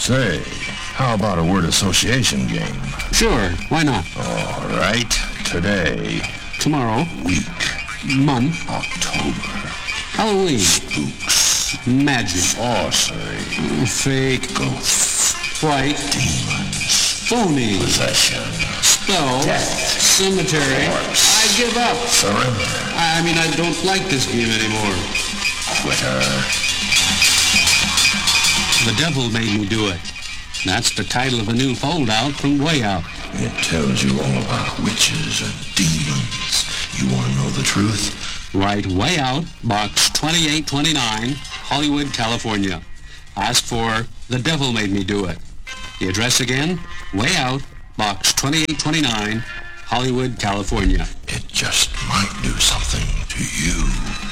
Say, how about a word association game? Sure, why not? All right. Today. Tomorrow. Week. Month. October. Halloween. Spooks. Magic. Sorcery. Fake. Ghosts. Fright. Demons. Phony. Possession. Spell. Death. Cemetery. Corpse. I give up. Surrender. I don't like this game anymore. Quitter. The Devil Made Me Do It. That's the title of a new fold-out from Way Out. It tells you all about witches and demons. You want to know the truth? Write Way Out, Box 2829, Hollywood, California. Ask for The Devil Made Me Do It. The address again, Way Out, Box 2829, Hollywood, California. It just might do something to you.